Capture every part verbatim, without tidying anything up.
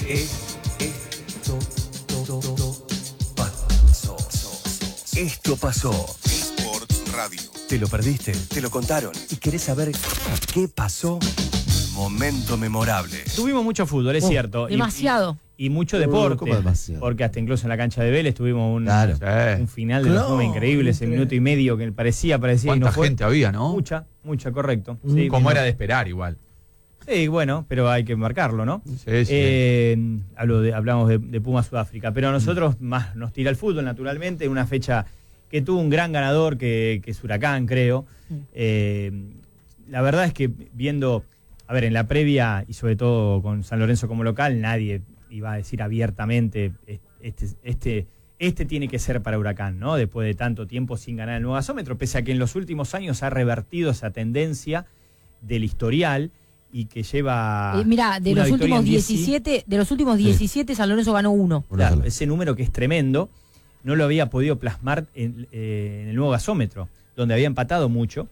Esto pasó. Esto pasó. Sport Radio. ¿Te lo perdiste? ¿Te lo contaron? ¿Y querés saber qué pasó? Momento memorable. Tuvimos mucho fútbol, es Oh, cierto. demasiado. Y, y mucho deporte. ¿Cómo demasiado? Porque hasta incluso en la cancha de Vélez tuvimos un, Claro. un final de Claro. forma increíble, ese minuto y medio que parecía, parecía y ¿Cuánta no fue. gente había, no? Mucha, mucha, correcto. Sí, Como no- era de esperar igual. Sí, bueno, pero hay que marcarlo, ¿no? Sí, sí. Eh, hablo de, hablamos de, de Puma Sudáfrica, pero a nosotros más nos tira el fútbol, naturalmente, una fecha que tuvo un gran ganador, que, que es Huracán, creo. Eh, la verdad es que viendo, a ver, en la previa, y sobre todo con San Lorenzo como local, nadie iba a decir abiertamente, este, este, este tiene que ser para Huracán, ¿no? Después de tanto tiempo sin ganar el nuevo gasómetro, pese a que en los últimos años ha revertido esa tendencia del historial, y que lleva... Eh, mira, de una los victoria últimos en diez, diecisiete, de los últimos diecisiete, San Lorenzo ganó uno. Claro, ese número que es tremendo, no lo había podido plasmar en, eh, en el nuevo gasómetro, donde había empatado mucho.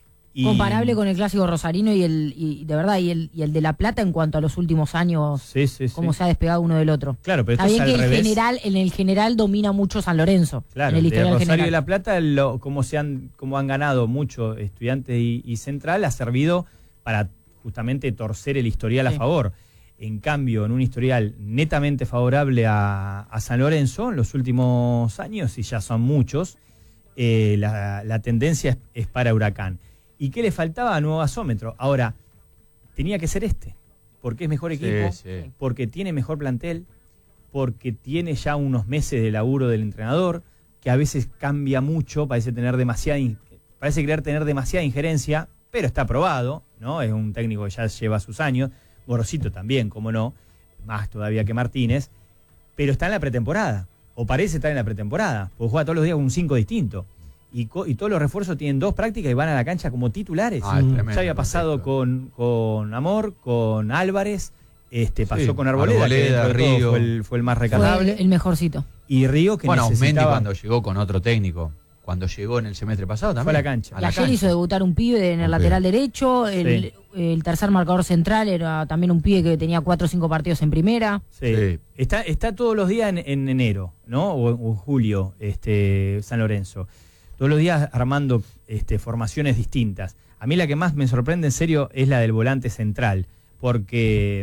Y Comparable con el clásico rosarino y el y de verdad y el y el de La Plata en cuanto a los últimos años, sí, sí, sí. cómo se ha despegado uno del otro. Claro, pero esto Está bien es que al el revés. general, en el general domina mucho San Lorenzo. Claro, en el de historial Rosario general. y La Plata, lo, como, se han, como han ganado mucho Estudiantes y, y Central, ha servido para justamente torcer el historial Sí. a favor. En cambio, en un historial netamente favorable a, a San Lorenzo, en los últimos años, y ya son muchos, eh, la, la tendencia es, es para Huracán. ¿Y qué le faltaba a nuevo gasómetro? Ahora, tenía que ser este, porque es mejor equipo, Sí, sí. porque tiene mejor plantel, porque tiene ya unos meses de laburo del entrenador, que a veces cambia mucho, parece tener demasiada, in- parece querer tener demasiada injerencia, pero está probado, ¿no? Es un técnico que ya lleva sus años, Gorosito también, como no, más todavía que Martínez, pero está en la pretemporada, o parece estar en la pretemporada, porque juega todos los días con un cinco distinto. Y, co- y todos los refuerzos tienen dos prácticas y van a la cancha como titulares. Ah, es tremendo, ya había pasado perfecto. con, con Amor, con Álvarez, este pasó Sí, con Arboleda, Arboleda, que dentro de todo Río. fue el, fue el más Fue el, recatable. el mejorcito. Y Río, que Bueno, Mendy necesitaba... cuando llegó con otro técnico, cuando llegó en el semestre pasado también. Fue a la cancha. A Y la ayer cancha. hizo debutar un pibe en el Ok. lateral derecho, el, Sí. el tercer marcador central era también un pibe que tenía cuatro o cinco partidos en primera. Sí. Sí. Está, está todos los días en, en enero, ¿no? O, o en julio, este, San Lorenzo. Todos los días armando este, formaciones distintas. A mí la que más me sorprende en serio es la del volante central, porque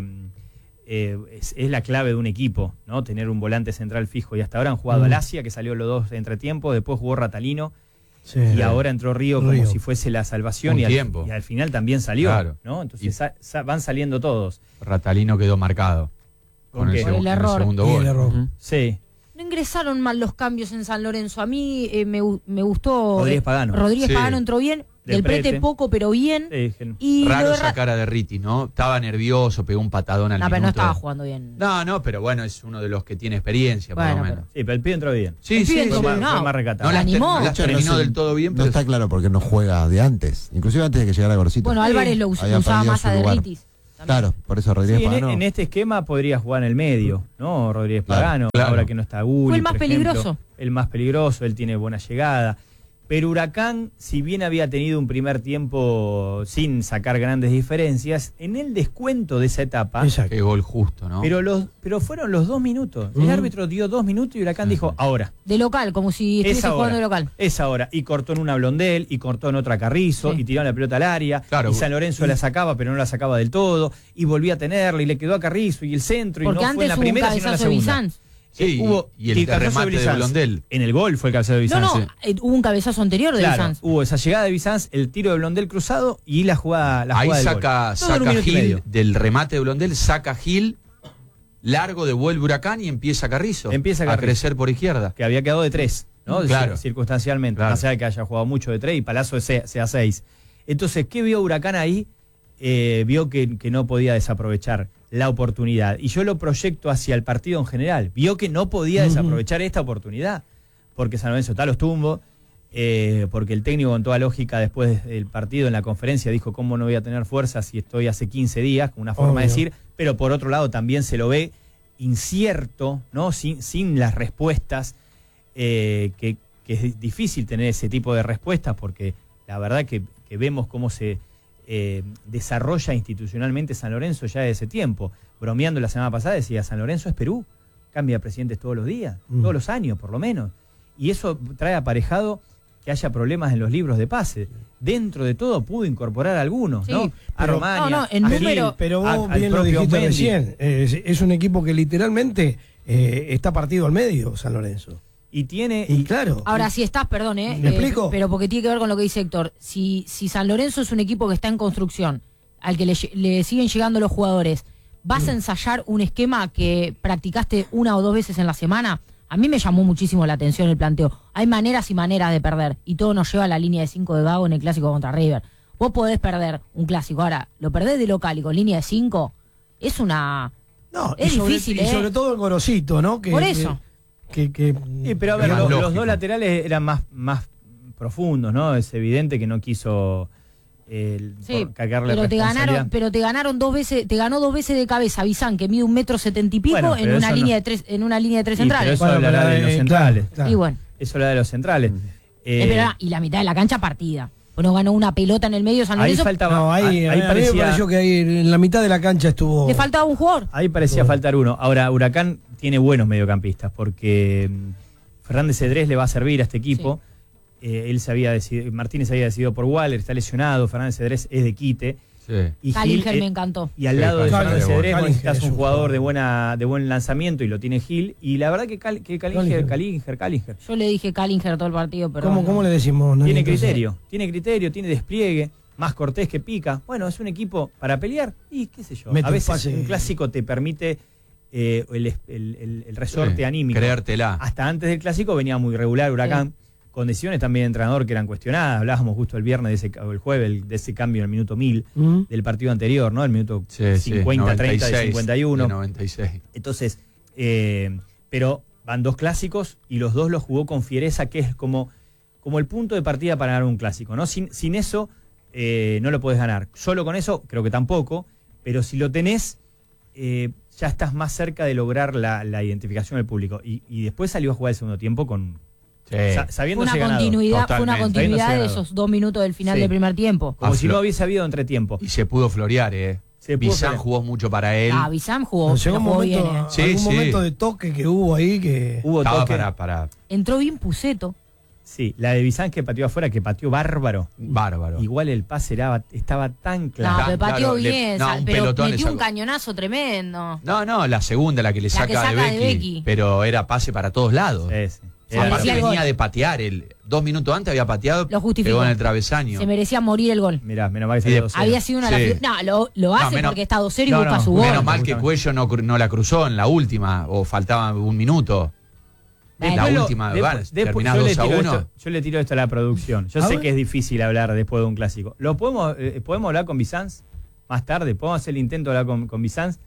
eh, es, es la clave de un equipo, ¿no? Tener un volante central fijo. Y hasta ahora han jugado Mm. Alasia, que salió los dos entretiempos, después jugó Ratalino, Sí. y ahora entró Río como Río. si fuese la salvación, Un y al, tiempo. y al final también salió, Claro. ¿no? Entonces Y- sa- sa- van saliendo todos. Ratalino quedó marcado. ¿Con Con el, qué? segu- Por el con el error. segundo Y el gol. error. Ujú. Sí. No ingresaron mal los cambios en San Lorenzo. A mí eh, me, gu- me gustó. Rodríguez eh, Pagano. Rodríguez Sí. Pagano entró bien. Del Del Prete Prete. poco, pero bien. Sí, gen- Y lo Raro de esa Ra- cara de Ritti, ¿no? Estaba nervioso, pegó un patadón al No, pero no minuto. estaba jugando bien. No, no, pero bueno, es uno de los que tiene experiencia, Bueno, por lo menos. Sí, pero el pibe entró bien. Sí, El sí, pibe sí. entró Fue bien. más, no. fue más recatable. No la animó. ter- no la De hecho, terminó no sé, del todo bien, No pero está claro porque no juega de antes. Inclusive antes de que llegara Gorosito. Bueno, Álvarez lo, us- Había lo usaba perdido más su a lugar. Derritis. Claro, por eso Rodríguez Sí, en, Pagano. en este esquema podría jugar en el medio, ¿no? Rodríguez Claro, Pagano, claro. ahora que no está Gulli, Fue el más por ejemplo. peligroso. El más peligroso, él tiene buena llegada. Pero Huracán, si bien había tenido un primer tiempo sin sacar grandes diferencias, en el descuento de esa etapa, Exacto. qué gol justo, ¿no? pero los pero fueron los dos minutos. El Ujú. árbitro dio dos minutos y Huracán dijo, ahora. De local, como si Es estuviese ahora. jugando de local. Es ahora. Y cortó en una Blondel, y cortó en otra Carrizo, Sí. y tiró la pelota al área. Claro. Y San Lorenzo la sacaba, pero no la sacaba del todo. Y volvía a tenerla, y le quedó a Carrizo, y el centro, y Porque no fue en antes la hubo un primera, sino en la cabezazo de segunda. Bizanz. Sí, Eh, hubo y el cabezazo remate de Bizanz. Blondel. En el gol fue el cabezazo de No, Bizanz. no, Sí. eh, hubo un cabezazo anterior de Claro, Bizanz. hubo esa llegada de Bizanz, el tiro de Blondel cruzado y la jugada, la Ahí jugada del saca, gol. Todo en un saca minuto y Gil medio. del remate de Blondel, saca Gil, largo, devuelve Huracán y empieza Carrizo. Empieza a Carrizo. crecer por izquierda. Que había quedado de tres, ¿no? Claro. Circunstancialmente, Claro. más allá de que haya jugado mucho de tres y Palazzo sea, sea seis. Entonces, ¿qué vio Huracán ahí? Eh, vio que, que no podía desaprovechar la oportunidad. Y yo lo proyecto hacia el partido en general. Vio que no podía Ujú. desaprovechar esta oportunidad. Porque San Lorenzo está a los tumbos, eh, porque el técnico con toda lógica después del partido en la conferencia dijo cómo no voy a tener fuerza si estoy hace quince días, como una forma Obvio. de decir, pero por otro lado también se lo ve incierto, ¿no? Sin, sin las respuestas, eh, que, que es difícil tener ese tipo de respuestas porque la verdad que, que vemos cómo se eh, desarrolla institucionalmente San Lorenzo ya de ese tiempo. Bromeando la semana pasada decía, San Lorenzo es Perú, cambia presidentes todos los días, mm. todos los años por lo menos. Y eso trae aparejado que haya problemas en los libros de pase. Dentro de todo pudo incorporar algunos, sí, ¿no? A pero, Romania, no, no, en a número, Gil, pero vos a, bien lo dijiste Mendy. recién, es, es un equipo que literalmente eh, está partido al medio, San Lorenzo. Y tiene... Y claro. Ahora, si estás, perdón, ¿eh? ¿Me explico? Eh, pero porque tiene que ver con lo que dice Héctor. Si, si San Lorenzo es un equipo que está en construcción, al que le, le siguen llegando los jugadores, ¿vas a ensayar un esquema que practicaste una o dos veces en la semana? A mí me llamó muchísimo la atención el planteo. Hay maneras y maneras de perder, y todo nos lleva a la línea de cinco de Gago en el clásico contra River. Vos podés perder un clásico, ahora, lo perdés de local y con línea de cinco, es una... No, es y sobre, difícil, y ¿eh? sobre todo el Gorosito, ¿no? Que, Por eso. Que, que, que, sí, pero a ver, los, los dos laterales eran más, más profundos, ¿no? Es evidente que no quiso... El, sí, cagarle pero te ganaron, pero te ganaron dos veces, te ganó dos veces de cabeza Bizán, que mide un metro setenta y pico, bueno, en una línea no, de tres, en una línea de tres sí, centrales. Pero eso bueno, hablará pero, de los eh, centrales. Claro, claro. Y bueno. Eso habla de los centrales. Mm. Eh, es verdad, y la mitad de la cancha partida. Bueno, ganó una pelota en el medio San Lorenzo. Ahí faltaba, no, ahí, ahí, ahí a parecía, mí me pareció que ahí en la mitad de la cancha estuvo. Le faltaba un jugador. Ahí parecía oh. faltar uno. Ahora, Huracán tiene buenos mediocampistas, porque Fernández Cedrés le va a servir a este equipo. Sí. Eh, él se había decidido, Martínez había decidido por Waller, está lesionado, Fernández Cedrés es de quite. Sí. Y Callinger Gil, me encantó. Y al sí, lado de Fernández Cedrés necesitas un jugador de jugador. buena de buen lanzamiento y lo tiene Gil. Y la verdad que, Cal, que Callinger, Callinger, Callinger. Yo le dije Callinger todo el partido, pero. ¿Cómo, no. ¿cómo le decimos? Tiene criterio, tiene criterio, tiene despliegue, más cortés que pica. Bueno, es un equipo para pelear y qué sé yo. Mete a veces pase. un clásico te permite eh, el, el, el, el resorte sí, anímico. Creértela. Hasta antes del clásico venía muy regular Huracán. Sí. Con decisiones también de entrenador que eran cuestionadas. Hablábamos justo el viernes, de ese, o el jueves, de ese cambio en el minuto mil mm. del partido anterior, ¿no? El minuto sí, cincuenta, sí, treinta y cincuenta y uno. De noventa y seis. Entonces, eh, pero van dos clásicos y los dos los jugó con fiereza, que es como, como el punto de partida para ganar un clásico, ¿no? Sin, sin eso eh, no lo podés ganar. Solo con eso creo que tampoco, pero si lo tenés, eh, ya estás más cerca de lograr la, la identificación del público. Y, y después salió a jugar el segundo tiempo con... Sí. Sabiéndose fue una ganado. continuidad, fue una continuidad de ganado. esos dos minutos del final sí. del primer tiempo. Como ah, si no hubiese habido entretiempo. Y se pudo florear, ¿eh? Bizán jugó mucho para él. Ah, Bizán jugó, no, llegó un jugó momento, bien, ¿eh? sí, algún sí. momento de toque que hubo ahí que... Hubo Estaba toque. Para, para... Entró bien Puceto. Sí, la de Bizán que pateó afuera, que pateó bárbaro. Bárbaro. Igual el pase era, estaba tan claro. No, pero pateó claro, bien, le, no, sal, un pero pelotón metió un cañonazo tremendo. No, no, la segunda, la que le la saca, que saca de, Becky, de Becky. Pero era pase para todos lados. Sí, sí. Era Aparte venía venía de patear, el, dos minutos antes había pateado, lo justificó. pegó en el travesaño. Se merecía morir el gol. Mirá, menos mal que salió dos cero. Había sido una sí. de las... No, lo, lo hace no, menos, porque está dos cero y no, busca no, su gol. Menos mal que Cuello no, no la cruzó en la última, o faltaba un minuto. Después la lo, última, después, van, después, terminás yo dos a le tiro uno. Esto, yo le tiro esto a la producción. Yo ¿A sé ver? que es difícil hablar después de un clásico. ¿Lo podemos, eh, podemos hablar con Bizanz más tarde? ¿Podemos hacer el intento de hablar con, con Bizanz?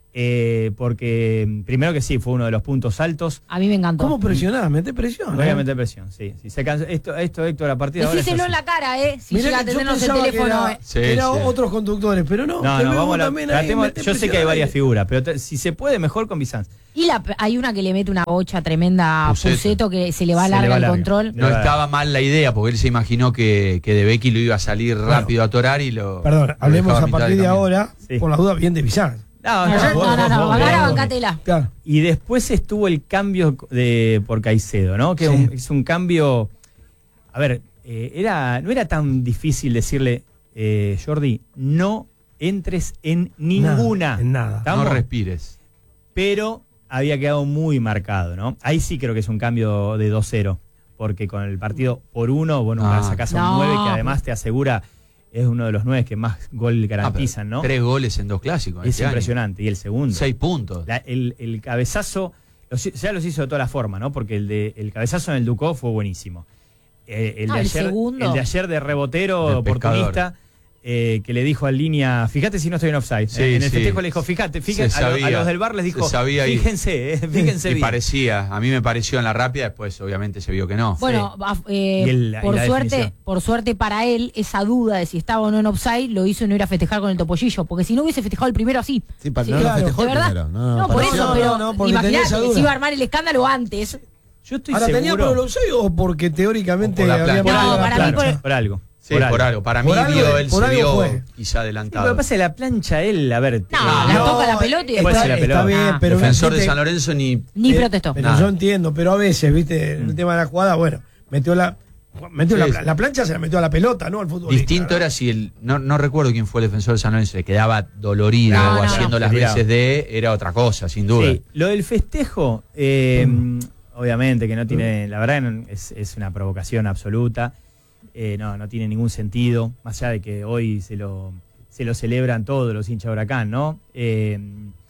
Eh, porque primero que sí, fue uno de los puntos altos. A mí me encantó. ¿Cómo presionás? Mete presión. Voy a ¿eh? meter presión, sí. sí. Se cansa, esto, esto, Héctor, a partir de ahora. Decíselo es en la cara, ¿eh? Si Mirá llega a que yo tenernos el pensaba que teléfono. era, eh. Sí, que era sí. otros conductores, pero no. No, te no, veo vamos a también la, ahí, tratemos, mete yo sé que hay presión varias ahí. figuras, pero te, si se puede, mejor con Bizanz. Y la, hay una que le mete una bocha tremenda a Puceto. Puceto que se le va Se le larga va el larga. control. No estaba mal la idea, porque él se imaginó que, que De Becky lo iba a salir Bueno, rápido a torar y lo. Perdón, lo hablemos dejaba a mitad partir de camino. ahora, Sí. por las dudas, bien de Bizarre. No, No, no, no, vos- no, no, vos- ahora vos- bancátela. Claro. Y después estuvo el cambio de por Caicedo, ¿no? Que Sí. es, un, es un cambio. A ver, eh, era, no era tan difícil decirle, eh, Jordi, no entres en ninguna. Nada, en nada. ¿Estamos? No respires. Pero había quedado muy marcado, ¿no? Ahí sí creo que es un cambio de dos cero. Porque con el partido por uno, bueno, Ah. sacás a un No. nueve que además te asegura, es uno de los nueve que más gol garantizan, Ah, ¿no? Tres goles en dos clásicos. Es este año. impresionante. Y el segundo. Seis puntos. La- el, el cabezazo, los, ya los hizo de todas las formas, ¿no? Porque el, de, el cabezazo en el Ducó fue buenísimo. Eh, el, No, de el ayer, segundo. el de ayer de rebotero Del oportunista, eh, que le dijo al línea, fíjate si no estoy en offside. Sí, Eh, en el sí. festejo le dijo, fíjate, fíjate. Se A, lo- a sabía. los del bar les dijo, Se sabía ahí. fíjense, eh, fíjense Y bien. parecía, a mí me pareció en la rápida, después obviamente se vio que no. Bueno, a- eh, Y el- y por la suerte, definición. por suerte para él, esa duda de si estaba o no en offside lo hizo no ir a festejar con el topollillo, porque si no hubiese festejado el primero así. Sí, pa- Sí, no lo claro. festejó ¿De el verdad? primero. No, No, no, por pareció- eso, no, pero no, no, porque tenía imagínate esa que duda. se iba a armar el escándalo antes. Yo estoy Ahora, ¿tenía por el seguro. offside o porque teóricamente O por la había plancha. No, marcado la para mí plancha? por- por algo. Sí, por, por algo. Para por mí algo, vio, él por se algo vio fue. quizá Sí, adelantado. lo que pasa es que la plancha él, a ver. No, eh, la toca la pelota y después está, se la está pelota. bien, Ah. pero Defensor de viste, San Lorenzo ni... Ni eh, protestó. Pero Nada. yo entiendo, pero a veces, viste, el tema de la jugada, bueno, metió la metió Sí, la, sí. la plancha, se la metió a la pelota, ¿no? Al fútbol. Distinto era si el... No, no recuerdo quién fue el defensor de San Lorenzo, le quedaba dolorido No, o no, haciendo no. las Retirado. veces de... Era otra cosa, sin duda. Sí, lo del festejo, eh, obviamente que no tiene, la verdad no- es, es una provocación absoluta, eh, no, no tiene ningún sentido, más allá de que hoy se lo, se lo celebran todos los hinchas de Huracán, ¿no? Eh,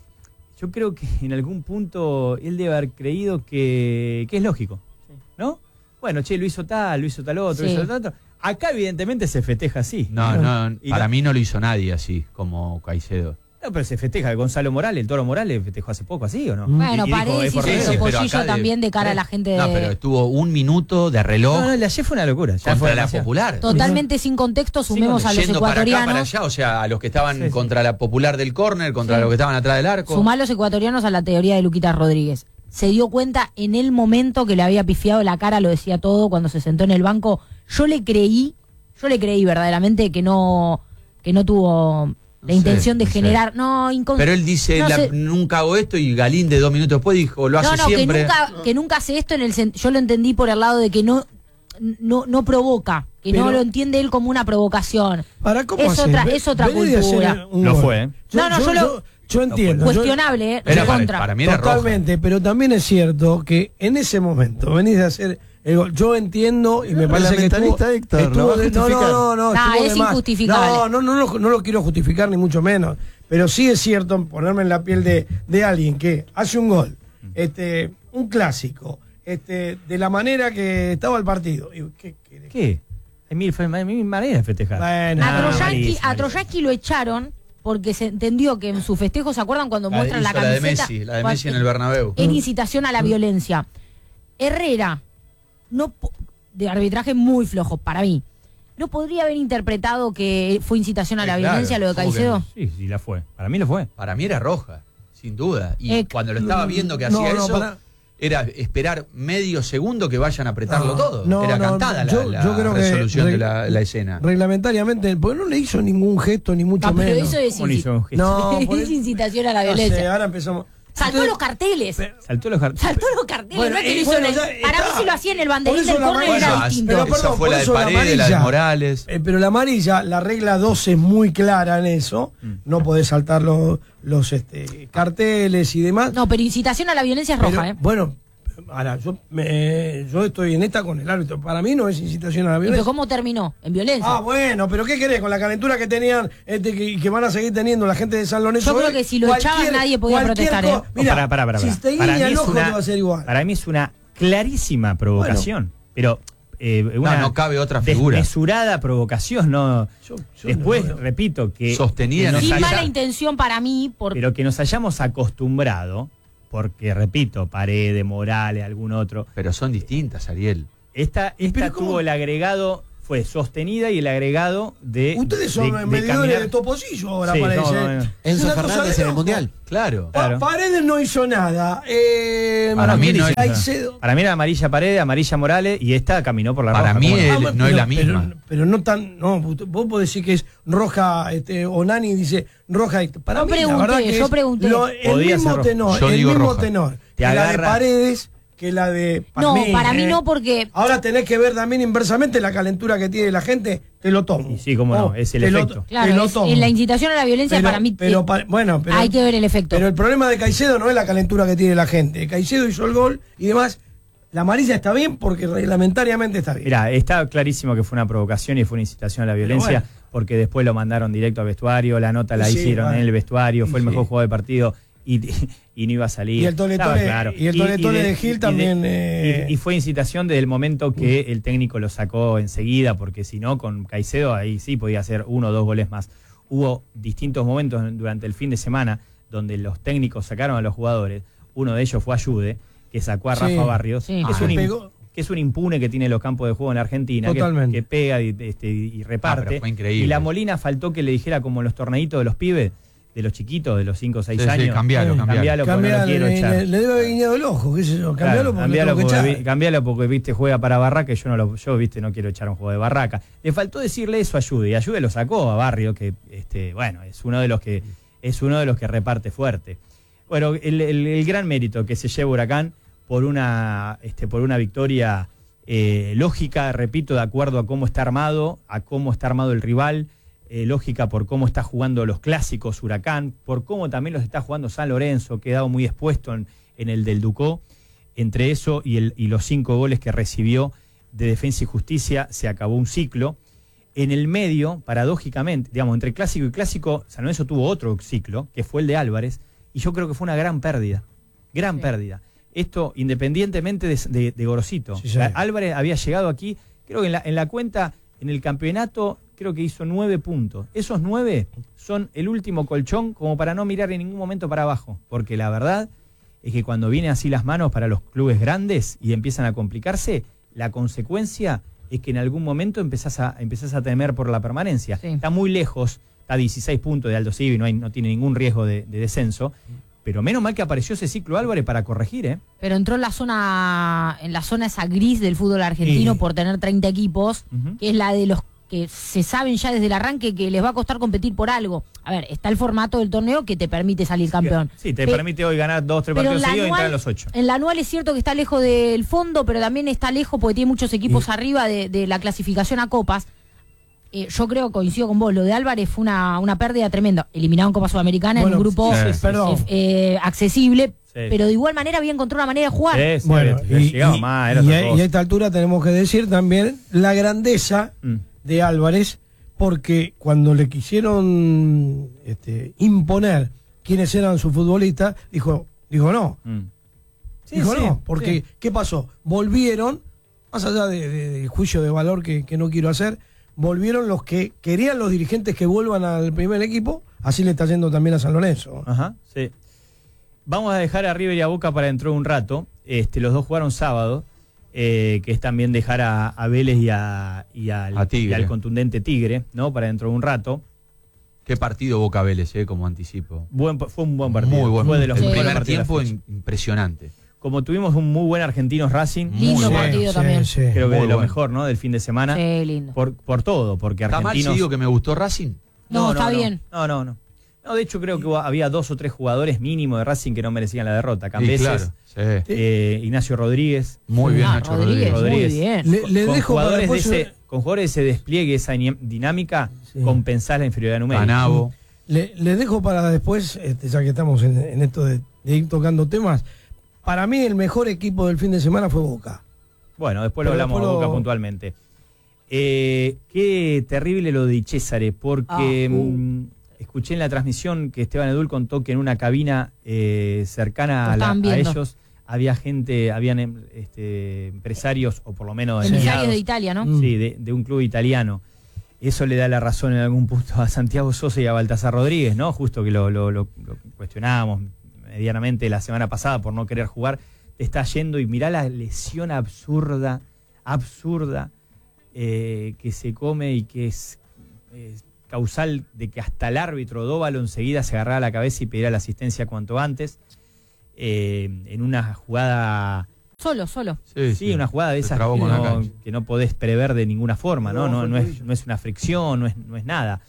yo creo que en algún punto él debe haber creído que, que es lógico, ¿no? Bueno, che, lo hizo tal, lo hizo tal otro, Sí. lo hizo tal otro. Acá evidentemente se festeja así. No, no, Y para no- mí no lo hizo nadie así, como Caicedo. No, pero se festeja. Gonzalo Morales, el Toro Morales, festejó hace poco así, ¿o no? Bueno, Y- y dijo, Paredes es por hizo Sí, reloj. sí, eso, pero Pollillo acá de- también de cara a la gente de... No, pero estuvo un minuto de reloj No, no, el de ayer fue una locura. Ya contra fue la demasiado. Popular. Totalmente sin contexto, sumemos a los Yendo para acá, para ecuatorianos. allá, o sea, a los que estaban Sí, sí. contra la Popular del córner, contra Sí. los que estaban atrás del arco. Sumá a los ecuatorianos a la teoría de Luquitas Rodríguez. Se dio cuenta en el momento que le había pifiado la cara, lo decía todo, cuando se sentó en el banco. Yo le creí, yo le creí verdaderamente que no, que no tuvo la No intención sé, de no sé. generar, no, incon- Pero él dice, no la- sé. nunca hago esto, y Galín de dos minutos después dijo, lo hace No, no, que siempre. nunca, que nunca hace esto en el sen- yo lo entendí por el lado de que no, no, no provoca, que no Pero- lo entiende él como una provocación. ¿Para cómo Es haces? otra, Ve- es otra venís de hacer cultura. un Lo gol. fue, ¿eh? Yo, No, no, yo, yo lo- yo- yo entiendo. yo- Cuestionable, ¿eh? Era para, Recontra. para mí era Totalmente, pero también es cierto que en ese momento venís de hacer el gol. Yo entiendo y me parece que estuvo, Parlamentarista, Héctor, estuvo lo va a de- no, justificar. no, no, no, Nah, estuvo es de más. injustificable. No, no, no, no, no lo quiero justificar ni mucho menos, pero sí es cierto ponerme en la piel de, de alguien que hace un gol, este, un clásico, este, de la manera que estaba el partido. Y, ¿qué querés? ¿Qué? Hay mil, hay mil maneras de festejar. Bueno, A no, Troyanqui, Marisa, a Marisa. Troyanqui lo echaron porque se entendió que en su festejo, ¿se acuerdan cuando La- muestran la hizo la de camiseta? Messi, la de Cuando- Messi en el Bernabéu. En incitación a la violencia. Herrera, no po- de arbitraje muy flojo para mí. ¿No podría haber interpretado que fue incitación a la Sí, claro, violencia lo de ¿cómo que Caicedo? no? Sí, sí, la fue. Para mí lo fue. Para mí era roja, sin duda. Y Eh, cuando lo estaba viendo que no, hacía no, eso, para- era esperar medio segundo que vayan a apretarlo No, todo. no, era no, cantada la, yo- la yo creo que resolución re- de la, la escena. reglamentariamente, porque no le hizo ningún gesto ni mucho No, pero menos. eso es, ¿Cómo le hizo un inci- gesto? No, por es el- incitación a la No sé, violencia. ahora empezamos. Saltó los carteles. Saltó los carteles. Saltó los carteles. Bueno, no es que y lo hizo bueno, en el- ya para está. mí si lo hacía en el Por banderín eso del la córner amarilla- era Bueno, distinto. pero esa perdón, fue la por de eso la Paredes, la de amarilla. Morales. Eh, pero la amarilla, la regla dos es muy clara en eso. No podés saltar los, los este, carteles y demás. No, pero incitación a la violencia es Pero, roja, ¿eh? Bueno, ahora, yo, me- yo estoy en esta con el árbitro. Para mí no es incitación a la ¿Y pero violencia. cómo terminó? En violencia. Ah, bueno, pero ¿qué querés? Con la calentura que tenían este, que, que van a seguir teniendo la gente de San Lorenzo. Yo creo hoy, que si lo cualquier- echaban nadie podía cualquier protestar, co- ¿eh? Mira, Pará, pará, pará, si pará. te Para guiña mí el es ojo una- te va a ser igual. Para mí es una clarísima provocación. Pero eh, una no cabe otra figura. desmesurada provocación, no. Yo- yo Después, no- repito, que. Sostenida que en nos Sin haya- mala intención para mí, por Pero que nos hayamos acostumbrado, porque repito, Paredes, Morales, algún otro. Pero son distintas, Ariel. Esta, esta pero ¿cómo? tuvo el agregado, fue sostenida y el agregado de. Ustedes son de- de medidores caminar- de toposillo ahora, Sí, parece. no, no, no. Es Enzo una cosa Fernández de en el loco. Mundial. Claro. Pa- Claro. Paredes no hizo nada. Eh, Para mí no es- Caicedo- Para mí era amarilla Paredes, amarilla Morales y esta caminó por la Para roja. mí ¿cómo no? es- Ah, no pero- es la pero- misma. Pero, no tan. No, vos podés decir que es roja. Este, o Nani dice roja. Para Yo mí, la pregunté, verdad que yo es pregunté. lo- el Podía mismo ser roja. tenor. Yo el digo mismo roja. tenor. Te Que la de agarra- Paredes que la de. No, Pazmiña, para mí eh. no, porque Ahora tenés que ver también inversamente la calentura que tiene la gente. Te lo tomo. Y sí, cómo no, Oh, es el te lo- efecto. te claro, lo es- tomo. en la incitación a la violencia Pero- para mí pero eh, pa- bueno, pero, hay que ver el efecto. Pero el problema de Caicedo no es la calentura que tiene la gente. Caicedo hizo el gol y demás. La amarilla está bien porque reglamentariamente está bien. Mirá, está clarísimo que fue una provocación y fue una incitación a la violencia, bueno. porque después lo mandaron directo al vestuario, la nota la Sí, hicieron vale. en el vestuario, fue el Sí. mejor jugador del partido y, y no iba a salir. Y el tole Estaba tole- claro. y el tole tole de Gil y también, eh. Y, y fue incitación desde el momento que el técnico lo sacó enseguida, porque si no, con Caicedo ahí sí podía hacer uno o dos goles más. Hubo distintos momentos durante el fin de semana donde los técnicos sacaron a los jugadores. Uno de ellos fue Ayude, que sacó a Sí. Rafa Barrios, Sí. que, es Ah, un, im- pegó. que es un impune que tiene los campos de juego en la Argentina, que, Totalmente. que pega y, este, y reparte. Ah, pero fue increíble. Y la Molina faltó que le dijera como en los torneitos de los pibes, de los chiquitos, de los cinco o seis Sí, sí, años. cambialo, cambialo. Cambialo porque no lo Cambiale, quiero le, echar. le- le debe haber guiñado el ojo, qué sé yo. Cambialo Claro, porque cambialo lo tengo que porque, echar. vi- cambialo porque, viste, juega para Barraca y yo no lo, yo, viste, no quiero echar un juego de Barraca. Le faltó decirle eso a Ayude, y Ayude lo sacó a Barrio, que este, bueno, es uno de los que es uno de los que reparte fuerte. Bueno, el, el- el gran mérito que se lleva Huracán por una, este, por una victoria eh, lógica, repito, de acuerdo a cómo está armado, a cómo está armado el rival, eh, lógica por cómo está jugando los clásicos Huracán, por cómo también los está jugando San Lorenzo, quedado muy expuesto en, en el del Ducó. Entre eso y, el, y los cinco goles que recibió de Defensa y Justicia, se acabó un ciclo. En el medio, paradójicamente, digamos, entre clásico y clásico, San Lorenzo tuvo otro ciclo, que fue el de Álvarez, y yo creo que fue una gran pérdida, gran Sí. pérdida. Esto independientemente de, de, de Gorosito. Sí, sí. Álvarez había llegado aquí, creo que en la, en la cuenta, en el campeonato, creo que hizo nueve puntos. Esos nueve son el último colchón como para no mirar en ningún momento para abajo, porque la verdad es que cuando vienen así las manos para los clubes grandes y empiezan a complicarse, la consecuencia es que en algún momento empezás a, empezás a temer por la permanencia. Sí. Está muy lejos, está a dieciséis puntos de Aldo Civi, no, hay, no tiene ningún riesgo de, de descenso, pero menos mal que apareció ese ciclo Álvarez para corregir, ¿eh? Pero entró en la zona, en la zona esa gris del fútbol argentino Sí. por tener treinta equipos, Ujú. que es la de los que se saben ya desde el arranque que les va a costar competir por algo. A ver, está el formato del torneo que te permite salir campeón. Sí, te Pe- permite hoy ganar dos, tres pero partidos en la seguidos y entrar en anual- los ocho. En la anual es cierto que está lejos del fondo, pero también está lejos porque tiene muchos equipos Y- arriba de, de la clasificación a copas. Eh, yo creo, coincido con vos, lo de Álvarez fue una, una pérdida tremenda. Eliminado en Copa Sudamericana Bueno, en un grupo sí, sí, perdón. eh, accesible, Sí. pero de igual manera había encontrado una manera de jugar. Sí, sí, Bueno, había- y, llegaba y- más, era y otra a, y cosa. a esta altura tenemos que decir también la grandeza Mm. de Álvarez, porque cuando le quisieron este, imponer quiénes eran sus futbolistas, dijo, dijo no. Mm. Sí, dijo sí, no, porque sí. ¿qué pasó? Volvieron, más allá de- de- del juicio de valor que, que no quiero hacer, volvieron los que querían los dirigentes que vuelvan al primer equipo, así le está yendo también a San Lorenzo. Ajá, sí. Vamos a dejar a River y a Boca para dentro de un rato. Este, los dos jugaron sábado, eh, que es también dejar a, a Vélez y, a, y, al, A Tigre. y al contundente Tigre, ¿no? Para dentro de un rato. Qué partido Boca Vélez, eh, como anticipo. Buen, fue un buen partido. Muy buen. Fue de los el mejores primer partidos de la tiempo fecha. in- impresionante. Como tuvimos un muy buen Argentinos Racing, Lindo Muy partido bueno. también. sí. creo que Muy de lo bueno. mejor, ¿no? Del fin de semana. Sí, lindo. Por, por todo, porque ¿Está mal si Argentinos... digo que me gustó Racing? No, está bien. No, no, no. No, de hecho creo que hubo- había dos o tres jugadores mínimo de Racing que no merecían la derrota. Sí, Cambeses, claro. Sí. eh, Ignacio Rodríguez. Muy bien, Ah, Nacho Rodríguez, Rodríguez. muy bien. Le, le con, dejo para jugadores de después- ese, con jugadores de ese despliegue, esa ni- dinámica, Sí. compensar la inferioridad numérica. Canavo. Le, le dejo para después, este, ya que estamos en, en esto de, de ir tocando temas. Para mí el mejor equipo del fin de semana fue Boca. Bueno, después lo Pero hablamos después de Boca lo- puntualmente. Eh, qué terrible lo de Di Césare, porque Ah, uh. mm, escuché en la transmisión que Esteban Edul contó que en una cabina eh, cercana Lo a, la- estaban a viendo. ellos había gente, habían em, este, empresarios, o por lo menos Emisarios enviados, de Italia, ¿no? Mm. sí, de, de un club italiano. Eso le da la razón en algún punto a Santiago Sosa y a Baltasar Rodríguez, ¿no? Justo que lo, lo- lo- lo cuestionábamos medianamente la semana pasada por no querer jugar. Te está yendo y mirá la lesión absurda, absurda, eh, que se come y que es, es causal de que hasta el árbitro Dóvalo enseguida se agarrara la cabeza y pidiera la asistencia cuanto antes. Eh, en una jugada... Solo, solo. Sí, Sí, una jugada de Se esas trabó que con la no, cancha. que no podés prever de ninguna forma, ¿no? No, No, no, fue es, tobillo. no es una fricción, no es, no es nada.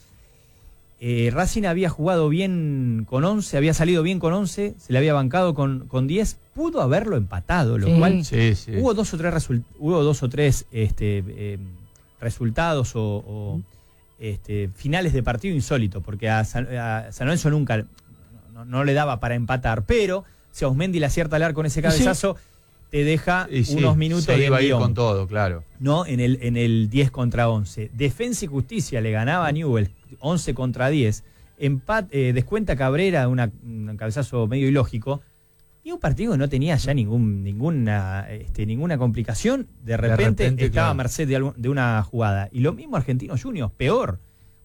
Eh, Racing había jugado bien con once, había salido bien con once, se le había bancado con, con diez, pudo haberlo empatado, lo Sí. cual Sí, sí. hubo dos o tres, result- hubo dos o tres este, eh, resultados o, o, este, finales de partido insólito, porque a San, a San Lorenzo nunca no, no le daba para empatar, pero si a Osmendi le acierta al arco con ese cabezazo, te deja Y sí, unos minutos se de iba a ir envión, con todo, claro. ¿no? En el, en el diez contra once. Defensa y Justicia le ganaba a Newell once contra diez. Empat, eh, descuenta Cabrera, una, un cabezazo medio ilógico. Y un partido que no tenía ya ningún, ninguna, este, ninguna complicación. De repente, repente, estaba claro. a merced de, algún- de una jugada. Y lo mismo Argentinos Juniors, peor.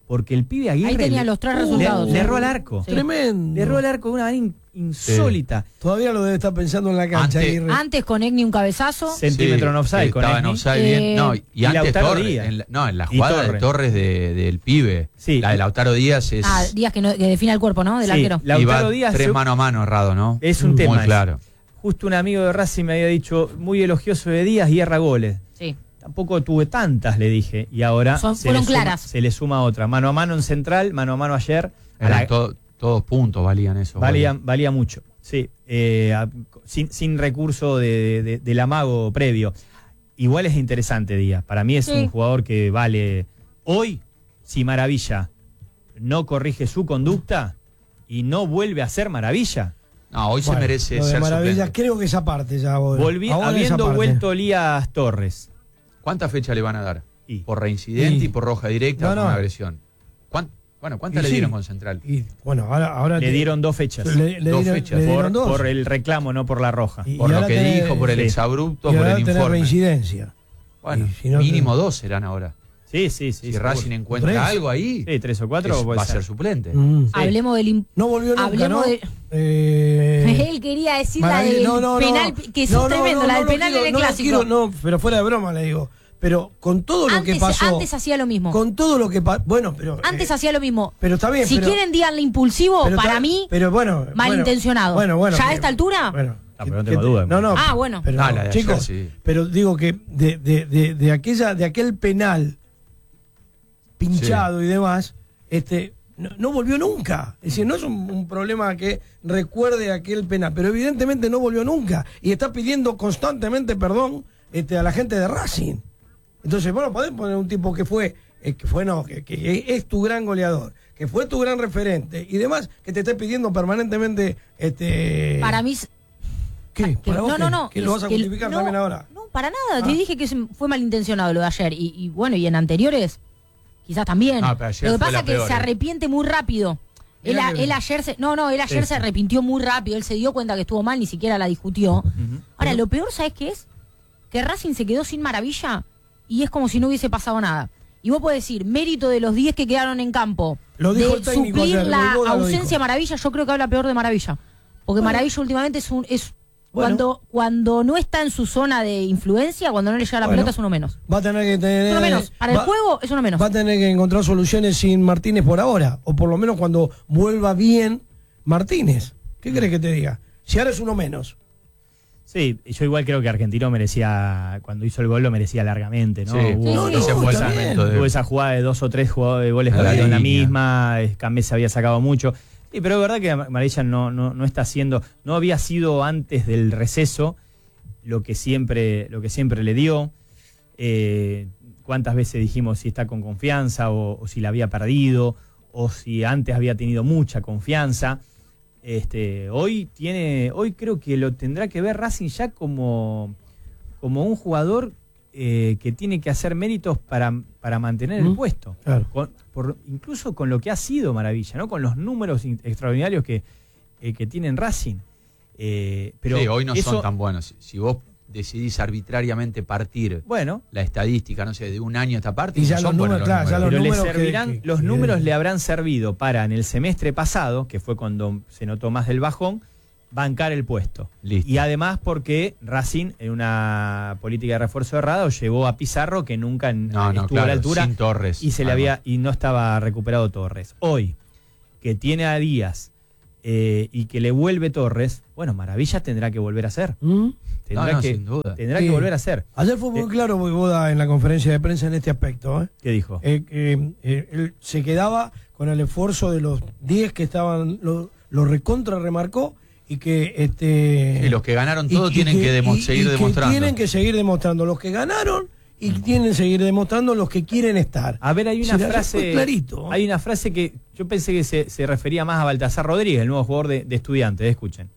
porque el pibe Aguirre... Ahí tenía le- los tres uh, resultados. Le, le erró al arco. Sí. Tremendo. Le erró al arco de una manera in- insólita. Todavía lo debe estar pensando en la cancha. Ante- Aguirre. Antes con Egni un cabezazo. Centímetro en offside con Estaba en Esni. offside Eh, bien. No, y, y antes Lautaro Torres. Díaz. En la- no, en la Y jugada de Torres. Torres de- del pibe. Sí. La de Lautaro Díaz es. Ah, Díaz que, no, que define el cuerpo, ¿no? Del Sí, arquero. la- y va Lautaro Díaz tres se- mano a mano errado, ¿no? Es un tema Muy ese. claro. Justo un amigo de Racing me había dicho, muy elogioso de Díaz y erra goles. Sí. Tampoco tuve tantas, le dije. Y ahora Son- se, fueron le suma, claras. se le suma otra. Mano a mano en central, mano a mano ayer. A Eran la- to- todos puntos valían eso. valía, valía mucho. Sí, eh, a- sin, sin recurso de, de- del amago previo. Igual es interesante Díaz. Para mí es Sí. un jugador que vale. Hoy, si Maravilla no corrige su conducta y no vuelve a ser Maravilla, No, hoy Bueno, se merece lo de ser Maravilla, suplente. creo que esa parte ya. Vos, volví, ahora esa habiendo parte. vuelto Elías Torres. ¿Cuántas fechas le van a dar? Y- ¿Por reincidente Y- y por roja directa No, o por no. una agresión? ¿Cuán- bueno, ¿cuántas Y le sí. dieron con Central? Y bueno, ahora, ahora Le te- dieron dos fechas. le, le Dos dieron, fechas. le dieron Por, dos. por el reclamo, no por la roja. Y- Por lo ahora que tenés- dijo, por el sí. exabrupto, y por ahora el tenés informe. reincidencia. Bueno, Y si no mínimo te- dos serán ahora. Sí, sí, sí. Si seguro. Racing encuentra Tres. algo ahí, Sí, tres o cuatro es- puede va a ser. ser suplente. Mm. Hablemos del... im- No volvió nunca, Hablemos ¿no? de- Eh, Él quería decir Maravilla- la del no, no, no. penal, que es No, no, tremendo, no, la no del lo penal quiero, en el no lo clásico. quiero, no, pero fuera de broma le digo. Pero con todo lo antes, que pasó. antes hacía lo mismo. Con todo lo que pasó. Bueno, pero. Antes eh, hacía lo mismo. pero está bien, Si pero- quieren díganle impulsivo, pero para está- mí, pero bueno, malintencionado. Bueno, bueno. ¿Ya a que- esta altura? Bueno. Ah, pero no que- tengo que- duda. No, no. Ah, bueno. Pero, Ah, la de chicos, ayer, sí. pero digo que de, de, de, de aquella, de aquel penal pinchado y demás, este, no, no volvió nunca. Es decir, no es un, un problema que recuerde aquel penal, pero evidentemente no volvió nunca. Y está pidiendo constantemente perdón este, a la gente de Racing. Entonces, bueno, podés poner un tipo que fue, eh, que fue no, que, que es tu gran goleador, que fue tu gran referente y demás, que te esté pidiendo permanentemente este. Para mí... s- ¿Qué? que- ¿Para vos no, qué? no, no. ¿Que lo es vas a que- justificar no, también ahora? No, para nada. Ah. Te dije que se- fue malintencionado lo de ayer. Y, y bueno, y en anteriores, quizás también. No, pero ayer lo que fue pasa la es que peor, se eh. arrepiente muy rápido. Él, Mirá a- que- él ayer se, no, no, él ayer Sí, se sí. arrepintió muy rápido. Él se dio cuenta que estuvo mal, ni siquiera la discutió. Ahora, lo peor, ¿sabes qué es? Que Racing se quedó sin Maravilla y es como si no hubiese pasado nada. Y vos podés decir, mérito de los diez que quedaron en campo, Lo dijo de el técnico suplir ayer, la Boda lo ausencia dijo. de Maravilla, yo creo que habla peor de Maravilla. Porque Maravilla últimamente es un... Es, Bueno. cuando, cuando no está en su zona de influencia, cuando no le llega la Bueno. pelota es uno menos. Va a tener que tener. Uno menos. Para el va- juego es uno menos. Va a tener que encontrar soluciones sin Martínez por ahora. O por lo menos cuando vuelva bien Martínez. ¿Qué crees que te diga? Si ahora es uno menos. Sí, yo igual creo que Argentino merecía, cuando hizo el gol lo merecía largamente, ¿no? Sí, Hubo, sí, ese fue el está bien. momento de- hubo esa jugada de dos o tres jugadores, goles A la perdidos en la línea. misma, Escamé se había sacado mucho. Sí, pero es verdad que Maravilla no, no, no está haciendo, no había sido antes del receso lo que siempre, lo que siempre le dio. Eh, cuántas veces dijimos si está con confianza o, o si la había perdido o si antes había tenido mucha confianza. Este, hoy tiene, hoy creo que lo tendrá que ver Racing ya como, como un jugador eh, que tiene que hacer méritos para, para mantener el Mm, puesto. claro. Con- por- incluso con lo que ha sido Maravilla, ¿no? Con los números in- extraordinarios que, eh, que tiene Racing. Eh, pero sí, hoy no eso- son tan buenos. Si, si vos decidís arbitrariamente partir Bueno, la estadística, no sé, de un año a esta parte, Y no ya son los buenos números, claro, ya números. pero le números que- servirán, que- los que- números le habrán servido para en el semestre pasado, que fue cuando se notó más del bajón, bancar el puesto. Listo. Y además porque Racing, en una política de refuerzo errado, llevó a Pizarro, que nunca n- No, no, estuvo a claro, la altura, sin Torres. y se le además. había y no estaba recuperado Torres. Hoy, que tiene a Díaz eh, y que le vuelve Torres, bueno, Maravilla tendrá que volver a hacer. ¿Mm? Tendrá, No, no, que, sin duda. tendrá Sí. que volver a hacer. Ayer fue muy Eh, claro Boda en la conferencia de prensa en este aspecto. ¿eh? ¿Qué dijo? Eh, que, eh, él se quedaba con el esfuerzo de los diez que estaban, lo, lo recontra remarcó y que este Sí, los que ganaron y- todo y tienen que, demo- y- seguir y que demostrando. tienen que seguir demostrando los que ganaron y tienen que seguir demostrando los que quieren estar. A ver, hay una Sí, ayer frase. fue clarito. Hay una frase que yo pensé que se, se refería más a Baltasar Rodríguez, el nuevo jugador de, de Estudiantes. Escuchen.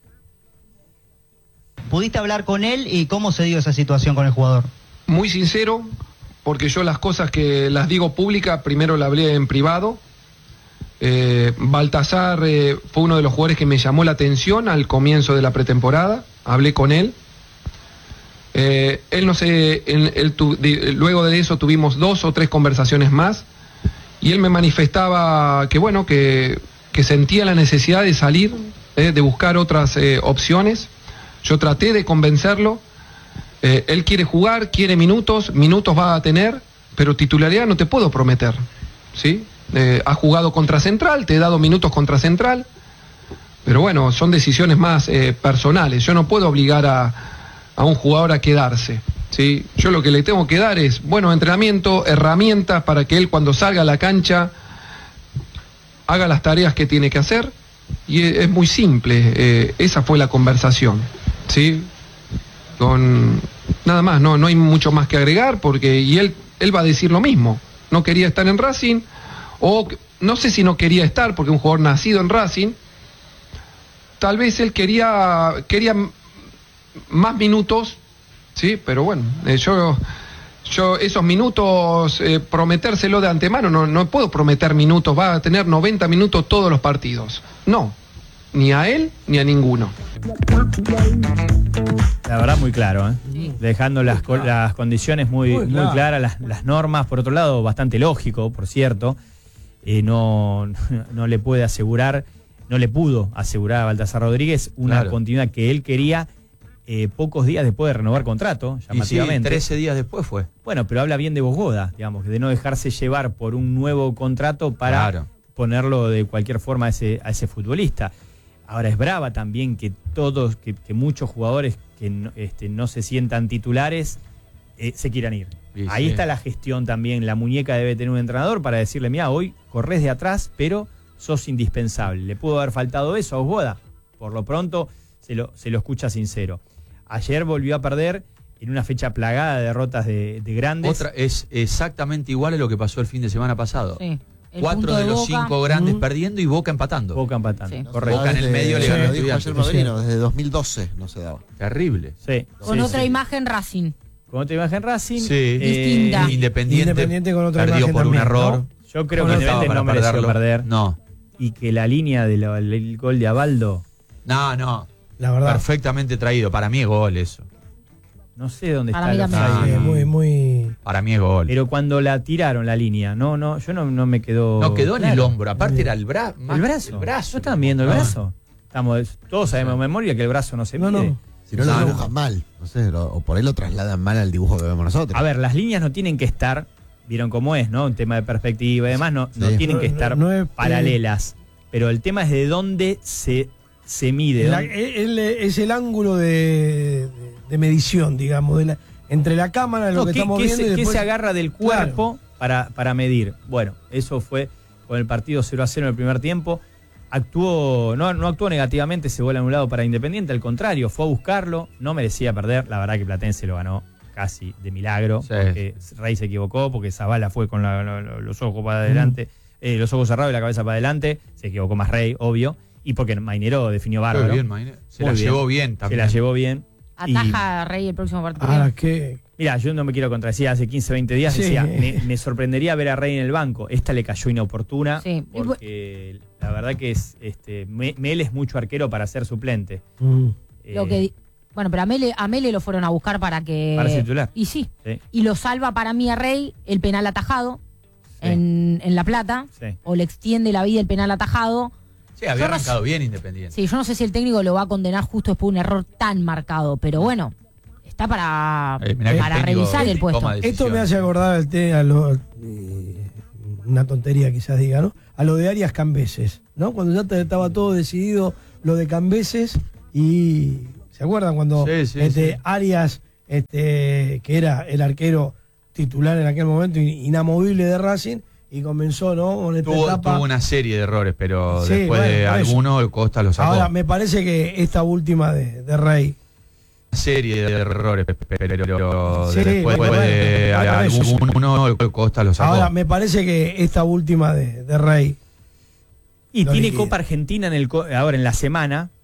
¿Pudiste hablar con él y cómo se dio esa situación con el jugador? Muy sincero, porque yo las cosas que las digo públicas, primero la hablé en privado. Eh, Baltasar eh, fue uno de los jugadores que me llamó la atención al comienzo de la pretemporada, hablé con él. Eh, él no sé, él- él tu- de- luego de eso tuvimos dos o tres conversaciones más y él me manifestaba que bueno, que, que sentía la necesidad de salir, eh, de buscar otras eh, opciones. Yo traté de convencerlo. Eh, él quiere jugar, quiere minutos, minutos va a tener, pero titularidad no te puedo prometer, ¿sí? Eh, ha jugado contra Central, te he dado minutos contra Central, pero bueno, son decisiones más eh, personales. Yo no puedo obligar a, a un jugador a quedarse, ¿sí? Yo lo que le tengo que dar es, bueno, entrenamiento, herramientas para que él cuando salga a la cancha haga las tareas que tiene que hacer, y es, es muy simple. Eh, esa fue la conversación, ¿sí? Con nada más, no, no hay mucho más que agregar, porque y él, él va a decir lo mismo. No quería estar en Racing, o no sé si no quería estar, porque un jugador nacido en Racing, tal vez él quería, quería más minutos, sí, pero bueno, eh, yo, yo esos minutos, eh, prometérselo de antemano, no, no puedo prometer minutos, va a tener noventa minutos todos los partidos. No, ni a él ni a ninguno. La verdad muy claro, ¿eh? Sí. Dejando las, co- las condiciones muy, Muy muy claro. claras, las, las normas, por otro lado, bastante lógico, por cierto. Eh, no, no le puede asegurar, no le pudo asegurar a Baltasar Rodríguez una Claro. continuidad que él quería eh, pocos días después de renovar contrato, Y sí, llamativamente. trece días después fue. Bueno, pero habla bien de Bogoda, digamos, de no dejarse llevar por un nuevo contrato para Claro. ponerlo de cualquier forma a ese, a ese futbolista. Ahora es brava también que todos, que, que muchos jugadores que no, este, no se sientan titulares eh, se quieran ir. Y Ahí sí. está la gestión también. La muñeca debe tener un entrenador para decirle, mira, hoy corres de atrás, pero sos indispensable. ¿Le pudo haber faltado eso a Bogoda? Por lo pronto se lo, se lo escucha sincero. Ayer volvió a perder en una fecha plagada de derrotas de, de grandes. Otra es exactamente igual a lo que pasó el fin de semana pasado. Sí. El Cuatro punto de, los Boca. cinco grandes Mm. perdiendo y Boca empatando. Boca empatando. Sí. Correcto. Boca en el medio le Sí, ganó a lo dijo Estudiantes. ayer Madrino, desde dos mil doce no se daba. Terrible. Sí. Con Sí, otra sí. imagen Racing. Con otra imagen Racing. Sí. eh, Distinta. Independiente, Independiente con otra perdió imagen por un también, error. ¿no? Yo creo Con que otra- Independiente no para mereció perderlo. perder. No. Y que la línea del el gol de Abaldo, No, no. La verdad. Perfectamente traído. Para mí es gol eso. no sé dónde Para está mí el también. offside. Sí, muy, muy. Para mí es gol. Pero cuando la tiraron la línea, no, no, yo no, no me quedó. No quedó en el claro. hombro. Aparte era el, bra El brazo. El brazo. ¿No estaban viendo el Ah. brazo? Estamos, todos sabemos de memoria que el brazo no se No, mide. no. Si no lo No, no. dibujan mal, no sé, lo- o por ahí lo trasladan mal al dibujo que vemos nosotros. A ver, las líneas no tienen que estar, vieron cómo es, ¿no? Un tema de perspectiva y demás, no, no Sí. tienen que No, estar no, no es- paralelas. Pero el tema es de dónde se, se mide. La- dónde- el- es el ángulo de, de- de medición, digamos, de la, entre la cámara, lo No, que ¿qué, estamos qué viendo se, y qué después. se agarra del cuerpo para, para medir? Bueno, eso fue con el partido cero a cero en el primer tiempo. Actuó, no, no actuó negativamente ese gol anulado para Independiente, al contrario, fue a buscarlo, no merecía perder. La verdad que Platense lo ganó casi de milagro, Sí. porque Rey se equivocó, porque Zavala fue con la- la- la- los ojos para adelante, eh, los ojos cerrados y la cabeza para adelante, se equivocó más Rey, obvio, y porque Mainero definió bárbaro. Muy bien, Maine. Se Muy la bien. llevó bien Se también. la llevó bien. Y- Ataja a Rey el próximo partido. Ahora, ¿qué? Mira, yo no me quiero contradecir, hace quince, veinte días Sí. decía, me, me sorprendería ver a Rey en el banco. Esta le cayó inoportuna, Sí. porque la verdad que es, este, Me- Mel es mucho arquero para ser suplente. Mm. Lo Eh, que di- bueno, pero a Mele, a Mele lo fueron a buscar para que. Para ser titular. Y sí. Sí. Y lo salva para mí a Rey el penal atajado Sí. en, en La Plata. Sí. O le extiende la vida el penal atajado. Sí, había Yo no arrancado sé- bien Independiente. Sí, yo no sé si el técnico lo va a condenar justo después de un error tan marcado, pero bueno, está para, Eh, mirá que para el técnico revisar el puesto. toma Esto me decisiones. hace acordar al te- a lo, eh, una tontería quizás diga, ¿no? A lo de Arias Cambeses, ¿no? Cuando ya te- estaba todo decidido lo de Cambeses y ¿se acuerdan cuando Sí, sí, este, sí. Arias, este, que era el arquero titular en aquel momento, in- inamovible de Racing, y comenzó, ¿no? Con esta Tuvo, etapa. tuvo una serie de errores, pero Sí, después bueno, de por eso. alguno, Costa lo sacó. Ahora, me parece que esta última de, de Rey. Una serie de errores, pero Sí, después bueno, de bueno, por eso. alguno, Costa lo sacó. Ahora, me parece que esta última de, de Rey. Y Lo tiene liquida. Copa Argentina en el co- ahora en la semana,